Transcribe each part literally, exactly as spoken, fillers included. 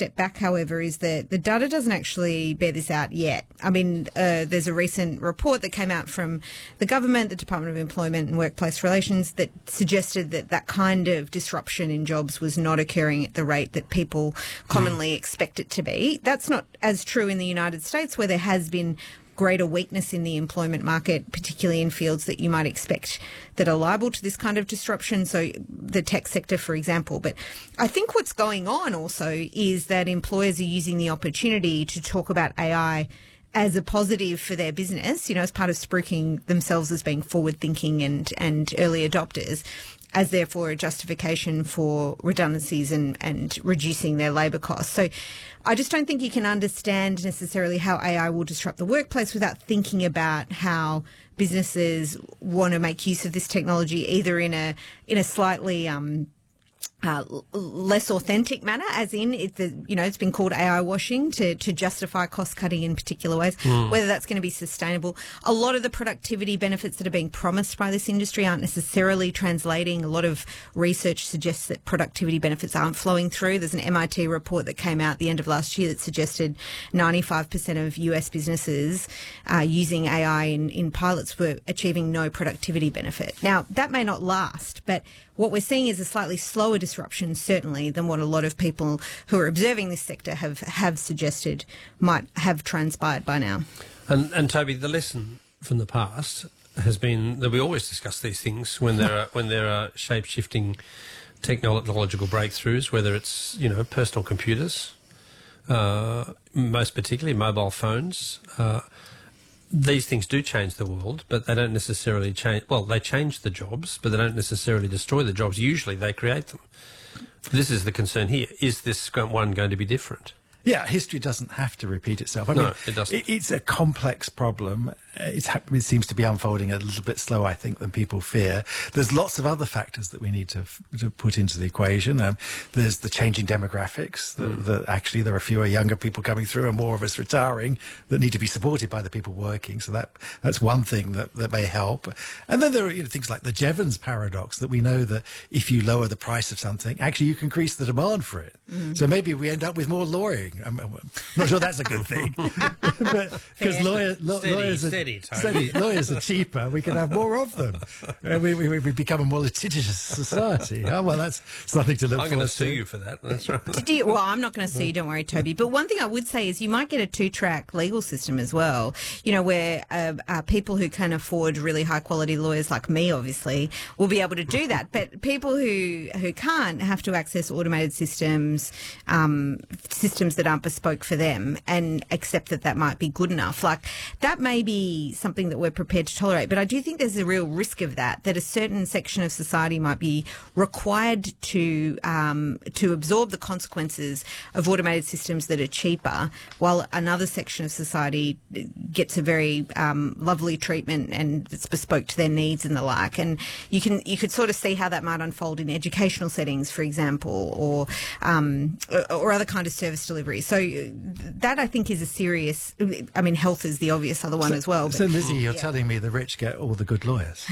step back, however, is that the data doesn't actually bear this out yet. I mean, uh, there's a recent report that came out from the government, the Department of Employment and Workplace Relations, that suggested that that kind of disruption in jobs was not occurring at the rate that people commonly mm. expect it to be. That's not as true in the United States, where there has been greater weakness in the employment market, particularly in fields that you might expect that are liable to this kind of disruption, so the tech sector, for example. But I think what's going on also is that employers are using the opportunity to talk about A I as a positive for their business, you know, as part of spruiking themselves as being forward-thinking and, and early adopters, as therefore a justification for redundancies and, and reducing their labour costs. So I just don't think you can understand necessarily how A I will disrupt the workplace without thinking about how businesses want to make use of this technology, either in a in a slightly um, Uh, less authentic manner, as in, it, the, you know, it's been called A I washing to, to justify cost cutting in particular ways, mm. whether that's going to be sustainable. A lot of the productivity benefits that are being promised by this industry aren't necessarily translating. A lot of research suggests that productivity benefits aren't flowing through. There's an M I T report that came out at the end of last year that suggested ninety-five percent of U S businesses uh, using A I in, in pilots were achieving no productivity benefit. Now, that may not last, but what we're seeing is a slightly slower disruption, certainly, than what a lot of people who are observing this sector have, have suggested might have transpired by now. And, and Toby, the lesson from the past has been that we always discuss these things when there are when there are shape-shifting technological breakthroughs, whether it's, you know, personal computers, uh, most particularly mobile phones. Uh, These things do change the world, but they don't necessarily change... Well, they change the jobs, but they don't necessarily destroy the jobs. Usually they create them. This is the concern here. Is this one going to be different? Yeah, history doesn't have to repeat itself. I no, mean, it doesn't. It, it's a complex problem. It's, it seems to be unfolding a little bit slower, I think, than people fear. There's lots of other factors that we need to, to put into the equation. Um, there's the changing demographics. The, mm. the, actually, there are fewer younger people coming through and more of us retiring that need to be supported by the people working. So that that's one thing that, that may help. And then there are, you know, things like the Jevons paradox, that we know that if you lower the price of something, actually you can increase the demand for it. Mm. So maybe we end up with more lawyering. I'm, I'm not sure that's a good thing. Because lawyer, lo, lawyers, are, steady, steady, lawyers are cheaper. We can have more of them. Uh, we, we, we become a more litigious society. Oh, well, that's something to look I'm forward to. I'm going to sue you for that. That's right. Did you, well, I'm not going to sue you, don't worry, Toby. But one thing I would say is you might get a two-track legal system as well, you know, where uh, uh, people who can afford really high-quality lawyers like me, obviously, will be able to do that. But people who, who can't have to access automated systems, um, systems that aren't bespoke for them, and accept that that might be good enough. Like, that may be something that we're prepared to tolerate, but I do think there's a real risk of that, that a certain section of society might be required to um, to absorb the consequences of automated systems that are cheaper, while another section of society gets a very um, lovely treatment and it's bespoke to their needs and the like. And you can you could sort of see how that might unfold in educational settings, for example, or um, or, or other kind of service delivery. So that, I think, is a serious... I mean, health is the obvious other one so, as well. So, but, Lizzie, you're yeah. telling me the rich get all the good lawyers?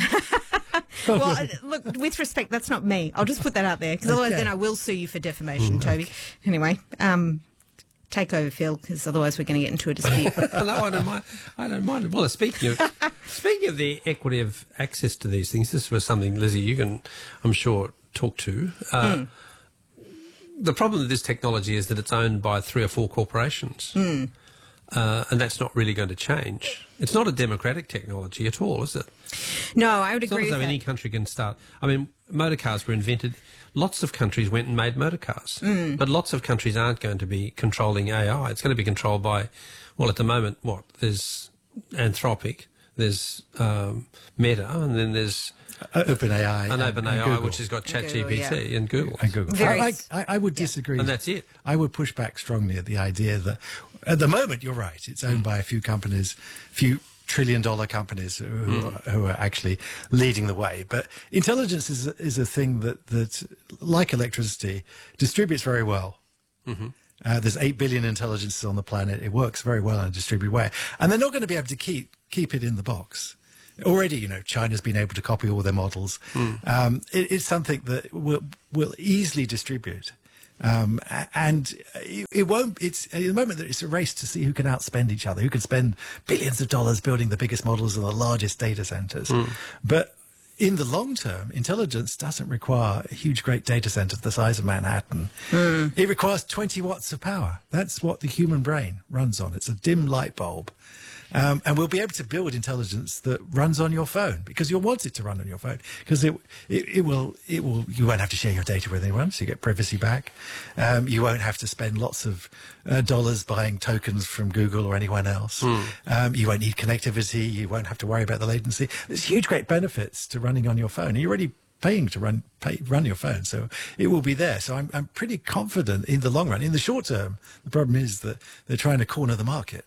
Well, look, with respect, that's not me. I'll just put that out there, because otherwise okay. then I will sue you for defamation, Mm, Toby. okay. Anyway, um, take over, Phil, because otherwise we're going to get into a dispute. No, I don't mind. I don't mind. Well, speaking of speaking of the equity of access to these things, this was something, Lizzie, you can, I'm sure, talk to. Uh, mm. The problem with this technology is that it's owned by three or four corporations. Mm. Uh, and that's not really going to change. It's not a democratic technology at all, is it? No, I would it's agree not as with though that. any country can start. I mean, motor cars were invented. Lots of countries went and made motor cars. Mm. But lots of countries aren't going to be controlling A I. It's going to be controlled by, well, at the moment, what? There's Anthropic, there's um, Meta, and then there's... Uh, OpenAI. And OpenAI, which has got ChatGPT yeah. and Google. And Google. Very I, I, I would disagree. And that's it. I would push back strongly at the idea that, at the moment, you're right, it's owned by a few companies, few trillion dollar companies who, mm. are, who are actually leading the way. But intelligence is, is a thing that, that, like electricity, distributes very well. Mm-hmm. Uh, there's eight billion intelligences on the planet. It works very well in a distributed way. And they're not going to be able to keep keep it in the box. Already, you know, China's been able to copy all their models. Mm. Um, it, it's something that will will easily distribute. Um, a- and it, it won't, it's at the moment that it's a race to see who can outspend each other, who can spend billions of dollars building the biggest models and the largest data centers. Mm. But in the long term, intelligence doesn't require a huge, great data center the size of Manhattan. Mm. It requires twenty watts of power. That's what the human brain runs on. It's a dim light bulb. Um, and we'll be able to build intelligence that runs on your phone because you'll want it to run on your phone because it, it, it will, it will, you won't have to share your data with anyone, so you get privacy back. Um, you won't have to spend lots of uh, dollars buying tokens from Google or anyone else. Mm. Um, you won't need connectivity. You won't have to worry about the latency. There's huge, great benefits to running on your phone. You're already paying to run pay, run your phone, so it will be there. So I'm, I'm pretty confident in the long run. In the short term, the problem is that they're trying to corner the market.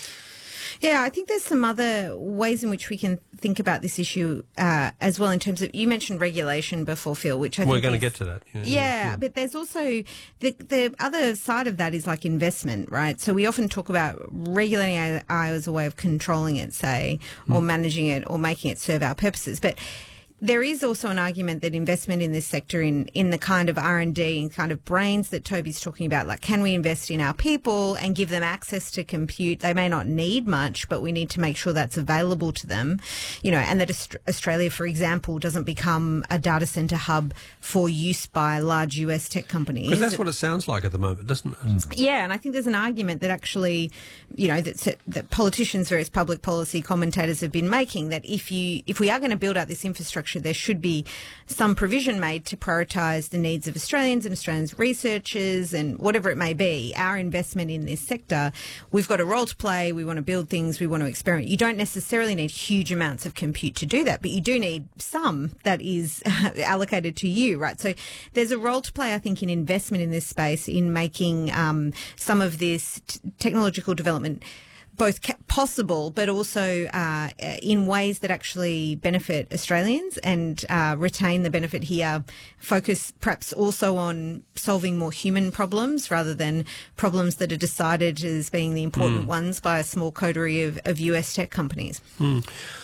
Yeah, I think there's some other ways in which we can think about this issue uh, as well in terms of, you mentioned regulation before, Phil, which I think we're going is, to get to that. Yeah, yeah, yeah, but there's also the, the other side of that is like investment, right? So we often talk about regulating A I as a way of controlling it, say, mm. or managing it or making it serve our purposes. But there is also an argument that investment in this sector in, in the kind of R and D and kind of brains that Toby's talking about, like can we invest in our people and give them access to compute? They may not need much, but we need to make sure that's available to them, you know, and that Australia, for example, doesn't become a data center hub for use by large U S tech companies. Because that's what it sounds like at the moment, doesn't it? Yeah, and I think there's an argument that actually, you know, that, that politicians, various public policy commentators have been making that if you, if we are going to build out this infrastructure, there should be some provision made to prioritise the needs of Australians and Australians researchers and whatever it may be. Our investment in this sector, we've got a role to play. We want to build things. We want to experiment. You don't necessarily need huge amounts of compute to do that, but you do need some that is allocated to you, right? So there's a role to play, I think, in investment in this space, in making um, some of this t- technological development both possible, but also uh, in ways that actually benefit Australians and uh, retain the benefit here. Focus perhaps also on solving more human problems rather than problems that are decided as being the important mm. ones by a small coterie of, of U S tech companies. Mm.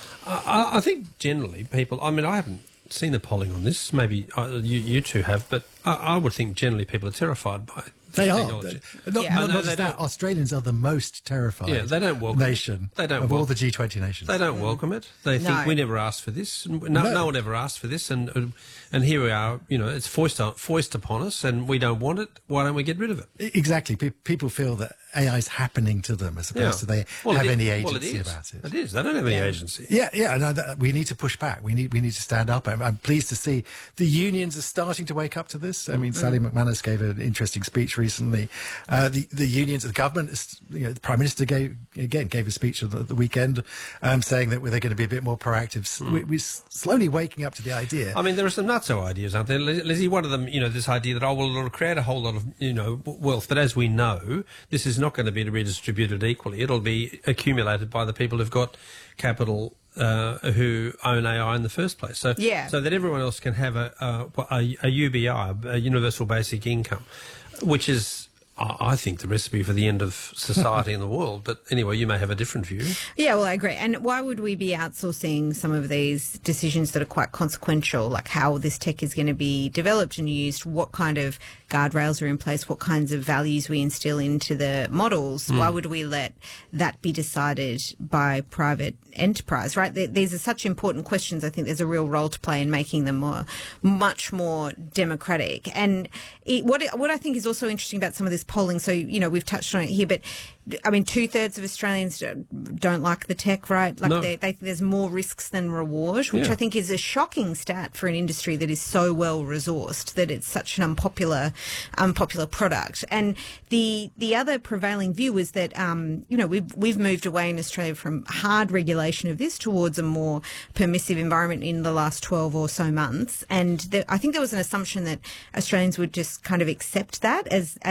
I, I think generally people, I mean, I haven't seen the polling on this, maybe uh, you, you two have, but I, I would think generally people are terrified by it. They are. Technology. Not, yeah. not, no, not just that, Australians are the most terrified yeah, they don't welcome nation they don't of wel- all the G twenty nations. They don't welcome it. They think no. we never asked for this. No, No. no one ever asked for this, and and here we are. You know, it's foisted foisted upon us, and we don't want it. Why don't we get rid of it? Exactly. Pe- people feel that A I is happening to them as opposed Yeah. to they Well, have it is- any well, agency it is. about it. It is. They don't have any agency. Yeah, yeah. No, that, we need to push back. We need we need to stand up. I'm, I'm pleased to see the unions are starting to wake up to this. I mean, mm-hmm. Sally McManus gave an interesting speech recently. Uh, the the unions, the government, is, you know, the Prime Minister gave again gave a speech at the, the weekend, um, saying that they're going to be a bit more proactive. Mm. We, we're slowly waking up to the idea. I mean, there are some nutso ideas, aren't there, Lizzie? One of them, you know, this idea that oh, well, it'll create a whole lot of you know wealth, but as we know, this is not going to be redistributed equally. It'll be accumulated by the people who've got capital. Uh, who own A I in the first place, so yeah. so that everyone else can have a a, a, a U B I, a universal basic income, which is, I think, the recipe for the end of society in the world. But anyway, you may have a different view. Yeah, well, I agree. And why would we be outsourcing some of these decisions that are quite consequential, like how this tech is going to be developed and used, what kind of guardrails are in place, what kinds of values we instill into the models? Mm. Why would we let that be decided by private enterprise, right? These are such important questions. I think there's a real role to play in making them more, much more democratic. And it, what what I think is also interesting about some of this polling, so, you know, we've touched on it here, but I mean, two thirds of Australians don't, don't like the tech, right? Like no. they, they think there's more risks than reward, which yeah. I think is a shocking stat for an industry that is so well resourced, that it's such an unpopular, unpopular product. And the the other prevailing view is that, um, you know, we've we've moved away in Australia from hard regulation of this towards a more permissive environment in the last twelve or so months. And there, I think there was an assumption that Australians would just kind of accept that as as a necessary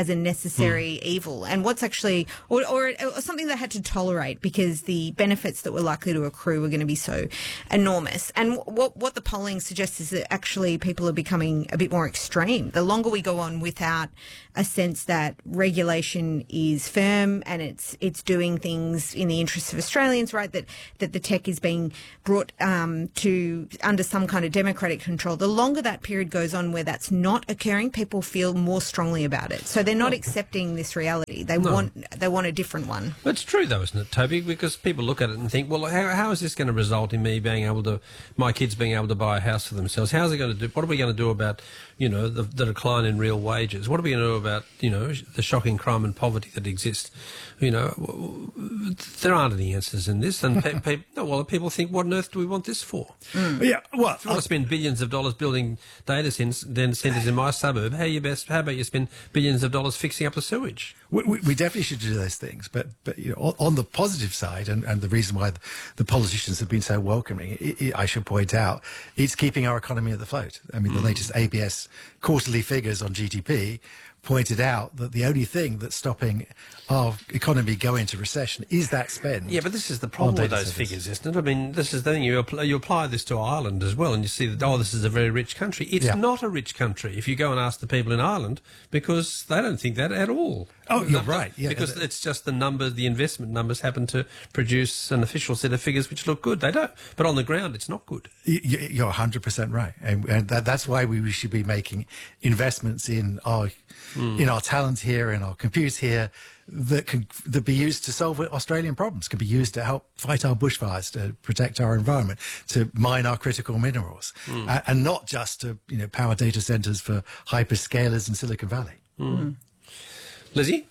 necessary mm. evil, and what's actually, or, or, or something they had to tolerate because the benefits that were likely to accrue were going to be so enormous. And what what the polling suggests is that actually people are becoming a bit more extreme. The longer we go on without a sense that regulation is firm and it's it's doing things in the interests of Australians, right? That that the tech is being brought um, to under some kind of democratic control. The longer that period goes on where that's not occurring, people feel more strongly about it. So they're not accepting this reality. They no. want they want a different one. It's true though, isn't it, Toby? Because people look at it and think, well, how, how is this going to result in me being able to, my kids being able to buy a house for themselves? How's it going to do? What are we going to do about, you know, the, the decline in real wages? What are we going to do about, you know, the shocking crime and poverty that exists? You know, there aren't any answers in this. And pe- pe- no, well, people think, what on earth do we want this for? Mm. Yeah, well, if you want to spend billions of dollars building data centres in my suburb, how you best? How about you spend billions of dollars fixing up the sewage? We, we, we definitely should do those things, but but you know, on, on the positive side, and, and the reason why the, the politicians have been so welcoming, it, it, I should point out, it's keeping our economy at the float. I mean, mm. the latest A B S quarterly figures on G D P pointed out that the only thing that's stopping our economy going into recession is that spend. Yeah, but this is the problem with those centers. figures, isn't it? I mean, this is the thing. You apply, you apply this to Ireland as well, and you see that, oh, this is a very rich country. It's yeah. not a rich country if you go and ask the people in Ireland, because they don't think that at all. Oh, you're right. Yeah, because it's just the numbers, the investment numbers happen to produce an official set of figures which look good. They don't. But on the ground, it's not good. You're one hundred percent right. And, and that, that's why we should be making investments in our mm. in our talent here, in our compute here, that can that be used to solve Australian problems, can be used to help fight our bushfires, to protect our environment, to mine our critical minerals, mm. uh, and not just to you know power data centres for hyperscalers in Silicon Valley. Mm. Mm. Lizzie?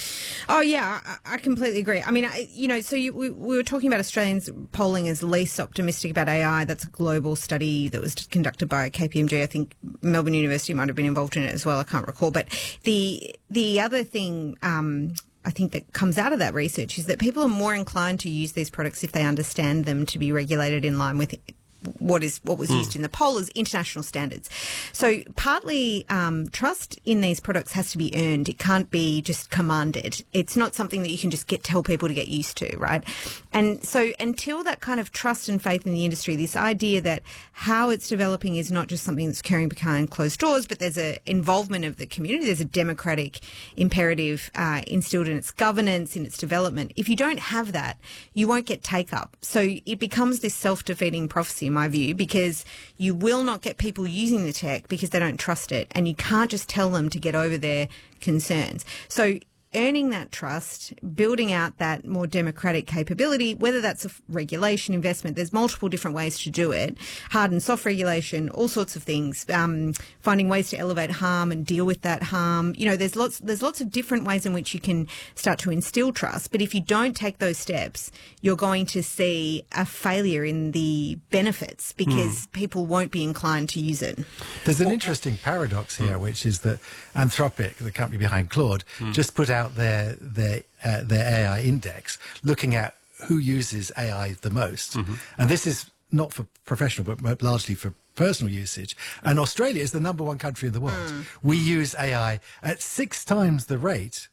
Oh, yeah, I, I completely agree. I mean, I, you know, so you, we, we were talking about Australians polling as least optimistic about A I. That's a global study that was conducted by K P M G. I think Melbourne University might have been involved in it as well. I can't recall. But the the other thing um, I think that comes out of that research is that people are more inclined to use these products if they understand them to be regulated in line with what is what was used mm. in the poll as international standards. So partly um, trust in these products has to be earned. It can't be just commanded. It's not something that you can just get tell people to get used to, right? And so until that kind of trust and faith in the industry, this idea that how it's developing is not just something that's occurring behind closed doors, but there's a involvement of the community. There's a democratic imperative uh, instilled in its governance, in its development. If you don't have that, you won't get take up. So it becomes this self-defeating prophecy, in my view, because you will not get people using the tech because they don't trust it, and you can't just tell them to get over their concerns. So earning that trust, building out that more democratic capability, whether that's a regulation, investment, there's multiple different ways to do it, hard and soft regulation, all sorts of things, um, finding ways to elevate harm and deal with that harm. You know, there's lots, there's lots of different ways in which you can start to instill trust. But if you don't take those steps, you're going to see a failure in the benefits because mm. people won't be inclined to use it. There's an interesting paradox here, mm. which is that Anthropic, the company behind Claude, mm. just put out their their uh, their A I index, looking at who uses A I the most, mm-hmm. and this is not for professional, but largely for personal usage. And Australia is the number one country in the world. Mm. We use A I at six times the rate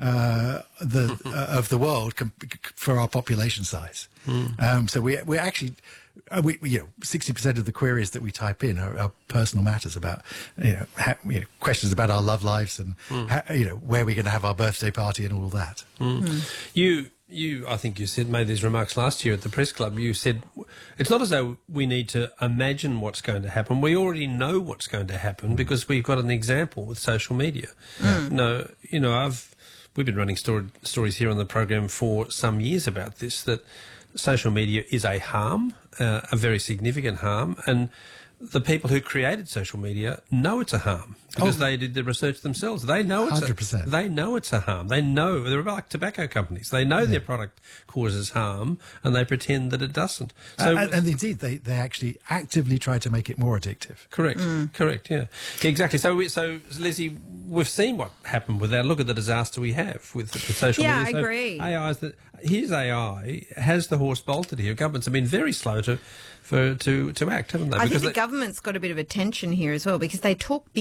uh, the uh, of the world com- for our population size. Mm. Um, so we we're actually. Uh, we, you know, sixty percent of the queries that we type in are, are personal matters about, you know, ha, you know, questions about our love lives and, mm. ha, you know, where we're going to have our birthday party and all that. Mm. Mm. You, you, I think you said, made these remarks last year at the press club. You said it's not as though we need to imagine what's going to happen. We already know what's going to happen because we've got an example with social media. Mm. No, you know, I've we've been running story, stories here on the program for some years about this, that social media is a harm, uh, a very significant harm, and the people who created social media know it's a harm because oh. they did the research themselves. They know it's one hundred percent. A, they know it's a harm. They know they're like tobacco companies. They know yeah. their product causes harm, and they pretend that it doesn't. So, and, and indeed, they, they actually actively try to make it more addictive. Correct. Mm. Correct. Yeah. Exactly. So, we, so Lizzie, we've seen what happened with that. Look at the disaster we have with, with social yeah, media. Yeah, I so agree. A I is that here's A I has the horse bolted here. Governments have been very slow to. For, to, to act, haven't they? I because think the they, government's got a bit of a tension here as well because they talk big about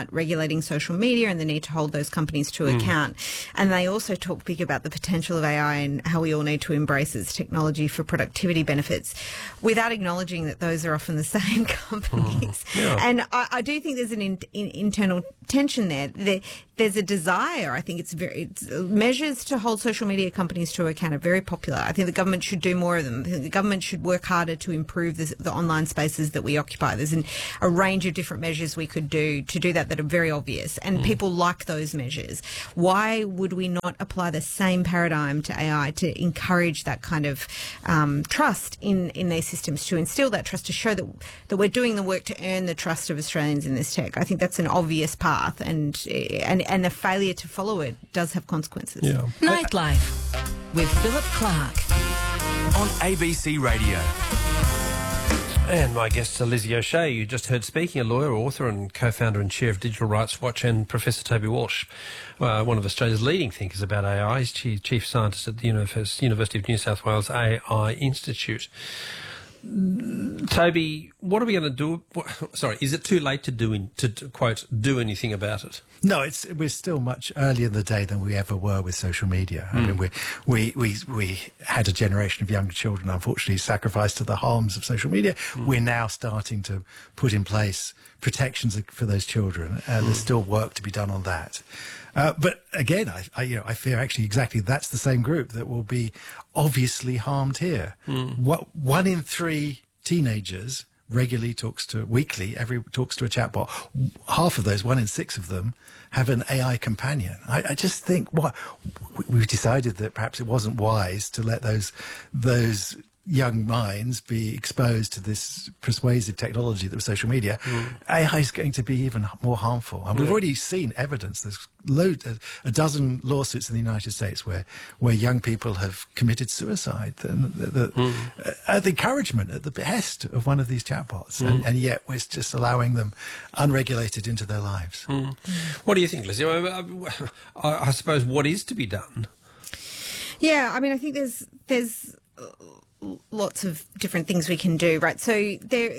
about regulating social media and the need to hold those companies to mm. account. And they also talk big about the potential of A I and how we all need to embrace its technology for productivity benefits, without acknowledging that those are often the same companies. Mm. Yeah. And I, I do think there's an in, in, internal tension there. there. There's a desire. I think it's very it's, measures to hold social media companies to account are very popular. I think the government should do more of them. I think the government should work harder to improve this, the online spaces that we occupy. There's an, a range of different measures we could do to do that that are very obvious, and mm. people like those measures. Why would we not apply the same paradigm to A I to encourage that kind of um, trust in, in these systems, to instill that trust, to show that that we're doing the work to earn the trust of Australians in this tech? I think that's an obvious path, and and and the failure to follow it does have consequences. Yeah. Nightlife with Philip Clark on A B C Radio. And my guest, Lizzie O'Shea, you just heard speaking, a lawyer, author and co-founder and chair of Digital Rights Watch, and Professor Toby Walsh, uh, one of Australia's leading thinkers about A I. He's chief, chief scientist at the University of New South Wales A I Institute. Toby, what are we going to do? What, sorry, is it too late to do in, to, to quote do anything about it? No, it's we're still much earlier in the day than we ever were with social media. I mm. mean, we we we we had a generation of young children, unfortunately, sacrificed to the harms of social media. Mm. We're now starting to put in place protections for those children, and mm. there's still work to be done on that. Uh, but again, I, I, you know, I fear actually exactly that's the same group that will be obviously harmed here. Mm. What, one in three teenagers regularly talks to, weekly, every talks to a chatbot. Half of those, one in six of them, have an A I companion. I, I just think what we've decided that perhaps it wasn't wise to let those those. young minds be exposed to this persuasive technology that was social media. Mm. A I is going to be even more harmful. And we've already seen evidence. There's load, a, a dozen lawsuits in the United States where, where young people have committed suicide the, the, the, mm. at the encouragement, at the behest of one of these chatbots. Mm. And, and yet we're just allowing them unregulated into their lives. Mm. Mm. What do you think, Lizzie? I, I, I suppose what is to be done? Yeah, I mean, I think there's there's... lots of different things we can do, right? So there,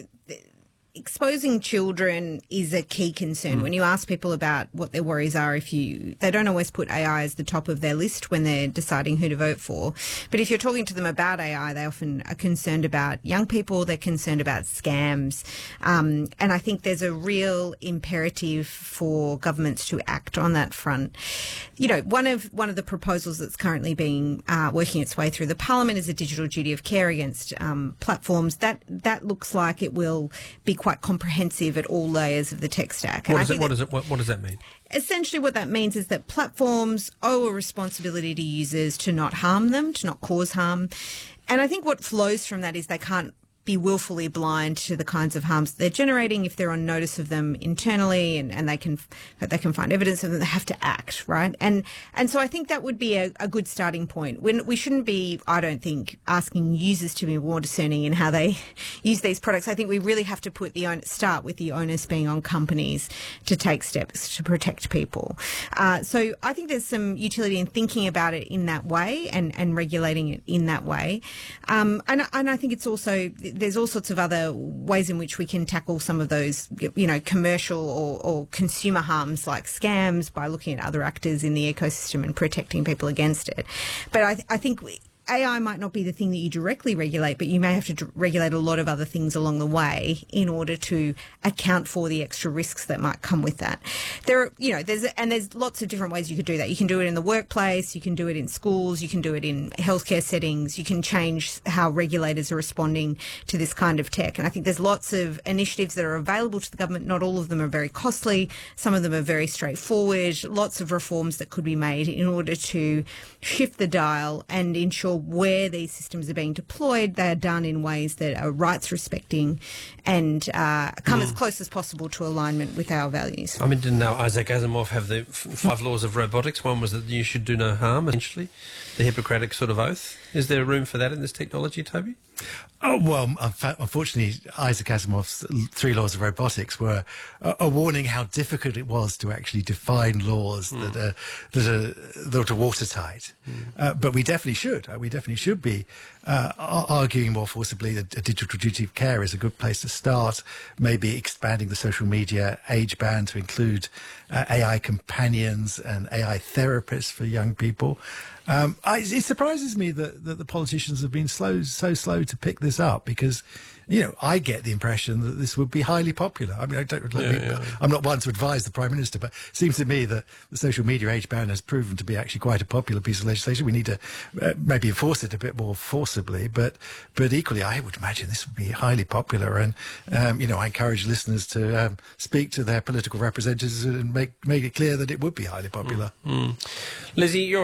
exposing children is a key concern. Mm. When you ask people about what their worries are, if you, they don't always put A I as the top of their list when they're deciding who to vote for. But if you're talking to them about A I, they often are concerned about young people. They're concerned about scams. Um, and I think there's a real imperative for governments to act on that front. You know, one of one of the proposals that's currently being uh, working its way through the Parliament is a digital duty of care against um, platforms. That that looks like it will be quite comprehensive at all layers of the tech stack. What, is it, what, is it, what, what does that mean? Essentially what that means is that platforms owe a responsibility to users to not harm them, to not cause harm. And I think what flows from that is they can't be willfully blind to the kinds of harms they're generating. If they're on notice of them internally and, and they can they can find evidence of them, they have to act, right? And and so I think that would be a, a good starting point. When we shouldn't be, I don't think, asking users to be more discerning in how they use these products. I think we really have to put the on, start with the onus being on companies to take steps to protect people. Uh, so I think there's some utility in thinking about it in that way and, and regulating it in that way. Um, and, and I think it's also, there's all sorts of other ways in which we can tackle some of those, you know, commercial or, or consumer harms like scams by looking at other actors in the ecosystem and protecting people against it. But I, I think we, A I might not be the thing that you directly regulate, but you may have to d- regulate a lot of other things along the way in order to account for the extra risks that might come with that. There are, you know, there's, and there's lots of different ways you could do that. You can do it in the workplace, you can do it in schools, you can do it in healthcare settings, you can change how regulators are responding to this kind of tech. And I think there's lots of initiatives that are available to the government. Not all of them are very costly. Some of them are very straightforward. Lots of reforms that could be made in order to shift the dial and ensure where these systems are being deployed, they are done in ways that are rights respecting and uh, come mm. as close as possible to alignment with our values. I mean, didn't now Isaac Asimov have the f- five laws of robotics? One was that you should do no harm, essentially, the Hippocratic sort of oath. Is there room for that in this technology, Toby? Oh, well, unfortunately, Isaac Asimov's three laws of robotics were a, a warning how difficult it was to actually define laws mm. that are that are, that are watertight. Mm. Uh, but we definitely should. Uh, we definitely should be uh, arguing more forcibly that a digital duty of care is a good place to start. Maybe expanding the social media age band to include uh, A I companions and A I therapists for young people. Um, I, it surprises me that, that the politicians have been slow, so slow to pick this up because, you know, I get the impression that this would be highly popular. I mean, I don't, yeah, me, yeah. I'm not one to advise the Prime Minister, but it seems to me that the social media age ban has proven to be actually quite a popular piece of legislation. We need to uh, maybe enforce it a bit more forcibly, but but equally, I would imagine this would be highly popular. And, um, you know, I encourage listeners to um, speak to their political representatives and make, make it clear that it would be highly popular. Mm. Mm. Lizzie, you're